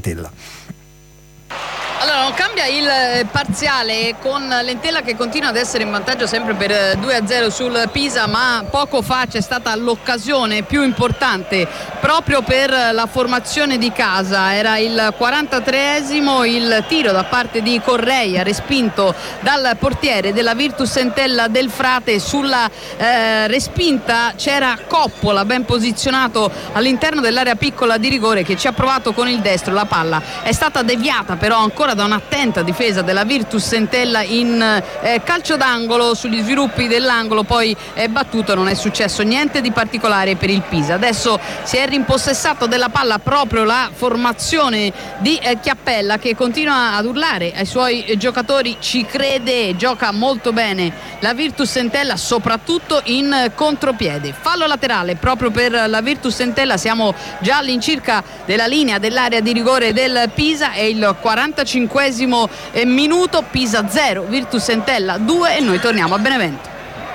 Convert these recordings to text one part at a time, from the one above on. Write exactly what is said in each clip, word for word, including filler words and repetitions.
Entella. Allora non cambia il parziale, con l'Entella che continua ad essere in vantaggio sempre per due a zero sul Pisa, ma poco fa c'è stata l'occasione più importante proprio per la formazione di casa. Era il quarantatreesimo, il tiro da parte di Correia respinto dal portiere della Virtus Entella del Frate. Sulla eh, respinta c'era Coppola ben posizionato all'interno dell'area piccola di rigore, che ci ha provato con il destro. La palla è stata deviata però ancora da un'attenta difesa della Virtus Entella in eh, calcio d'angolo. Sugli sviluppi dell'angolo poi è battuto, non è successo niente di particolare per il Pisa. Adesso si è rimpossessato della palla proprio la formazione di eh, Chiappella, che continua ad urlare ai suoi eh, giocatori, ci crede, gioca molto bene la Virtus Entella soprattutto in eh, contropiede. Fallo laterale proprio per la Virtus Entella, siamo già all'incirca della linea dell'area di rigore del Pisa, è il quarantacinquesimo minuto, Pisa zero, Virtus Entella due e noi torniamo a Benevento.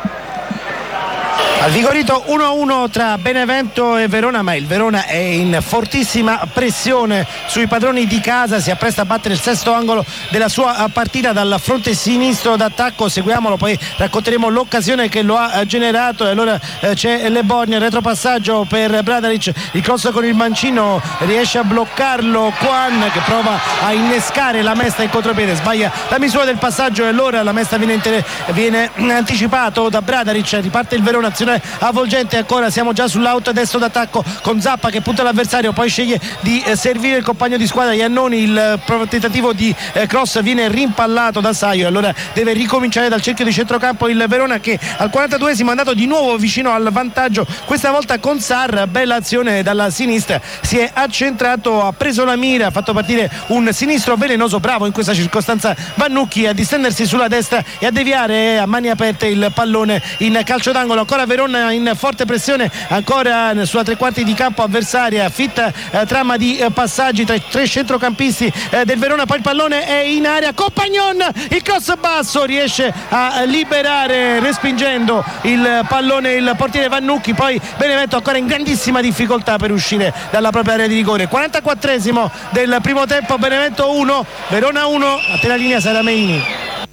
Al Vigorito uno a uno tra Benevento e Verona, ma il Verona è in fortissima pressione sui padroni di casa, si appresta a battere il sesto angolo della sua partita dal fronte sinistro d'attacco. Seguiamolo, poi racconteremo l'occasione che lo ha generato. E allora eh, c'è Le Borgna, retropassaggio per Bradaric, il cross con il mancino, riesce a bloccarlo Quan, che prova a innescare la Mesta in contropiede, sbaglia la misura del passaggio e allora la Mesta viene, inter- viene anticipato da Bradaric. Riparte il Verona, azione avvolgente ancora, siamo già sull'out destro d'attacco con Zappa che punta l'avversario, poi sceglie di eh, servire il compagno di squadra Iannoni. Il eh, tentativo di eh, cross viene rimpallato da Saio, allora deve ricominciare dal cerchio di centrocampo il Verona, che al quarantaduesimo è andato di nuovo vicino al vantaggio, questa volta con Sarr. Bella azione dalla sinistra, si è accentrato, ha preso la mira, ha fatto partire un sinistro velenoso, bravo in questa circostanza Vannucchi a distendersi sulla destra e a deviare a mani aperte il pallone in calcio d'angolo. Ancora Verona in forte pressione, ancora sulla tre quarti di campo avversaria, fitta eh, trama di eh, passaggi tra i tre centrocampisti eh, del Verona, poi il pallone è in area, Compagnon, il cross basso, riesce a liberare respingendo il pallone il portiere Vannucchi, poi Benevento ancora in grandissima difficoltà per uscire dalla propria area di rigore. quarantaquattresimo del primo tempo, Benevento uno, Verona uno. A te la linea, Sara Meini.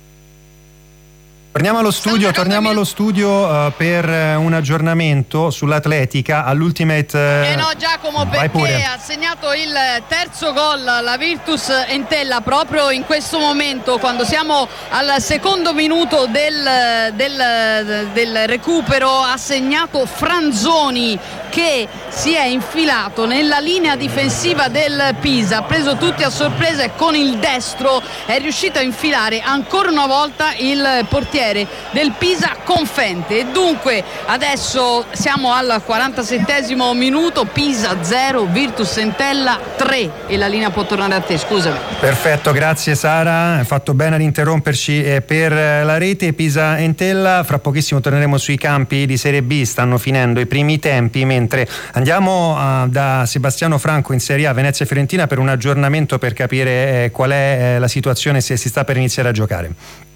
Torniamo allo studio, torniamo allo studio uh, per uh, un aggiornamento sull'atletica all'Ultimate. Uh, eh no Giacomo, perché ha segnato il terzo gol la Virtus Entella proprio in questo momento, quando siamo al secondo minuto del, del, del recupero. Ha segnato Franzoni, che si è infilato nella linea difensiva del Pisa, ha preso tutti a sorpresa e con il destro è riuscito a infilare ancora una volta il portiere del Pisa Confente. E dunque adesso siamo al quarantasettesimo minuto, Pisa zero, Virtus Entella tre, e la linea può tornare a te, scusami. Perfetto, grazie Sara, hai fatto bene ad interromperci eh, per la rete. Pisa Entella, fra pochissimo torneremo sui campi di Serie B, stanno finendo i primi tempi, mentre andiamo uh, da Sebastiano Franco in Serie A, Venezia Fiorentina, per un aggiornamento per capire eh, qual è eh, la situazione, se si sta per iniziare a giocare.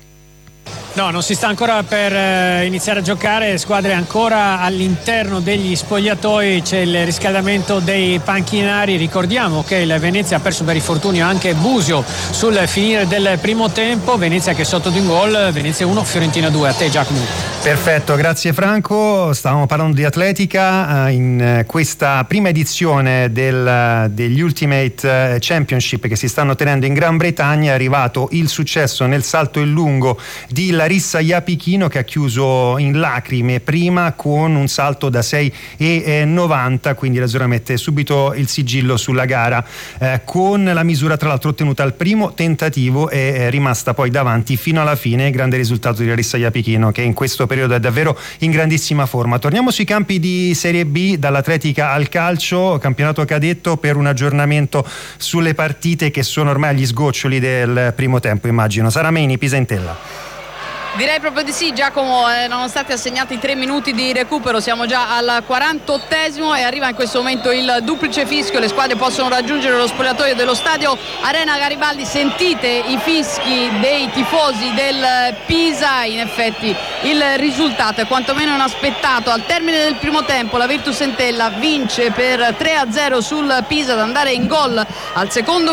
No, non si sta ancora per eh, iniziare a giocare, squadre ancora all'interno degli spogliatoi, c'è il riscaldamento dei panchinari. Ricordiamo che il Venezia ha perso per infortunio anche Busio sul finire del primo tempo. Venezia che è sotto di un gol, Venezia uno, Fiorentina due. A te Giacomo. Perfetto, grazie Franco. Stavamo parlando di atletica, in questa prima edizione del, degli Ultimate Championship che si stanno tenendo in Gran Bretagna è arrivato il successo nel salto in lungo di Larissa Iapichino, che ha chiuso in lacrime prima con un salto da sei virgola novanta, quindi la Zora mette subito il sigillo sulla gara, eh, con la misura tra l'altro ottenuta al primo tentativo e è rimasta poi davanti fino alla fine. Grande risultato di Larissa Iapichino, che in questo periodo è davvero in grandissima forma. Torniamo sui campi di Serie B, dall'atletica al calcio, campionato cadetto, per un aggiornamento sulle partite che sono ormai agli sgoccioli del primo tempo, immagino. Sara Meini, Pisa Entella. Direi proprio di sì Giacomo, eh, erano stati assegnati tre minuti di recupero, siamo già al quarantottesimo e arriva in questo momento il duplice fischio. Le squadre possono raggiungere lo spogliatoio dello stadio Arena Garibaldi. Sentite i fischi dei tifosi del Pisa, in effetti il risultato è quantomeno inaspettato. Al termine del primo tempo la Virtus Entella vince per tre a zero sul Pisa, ad andare in gol al secondo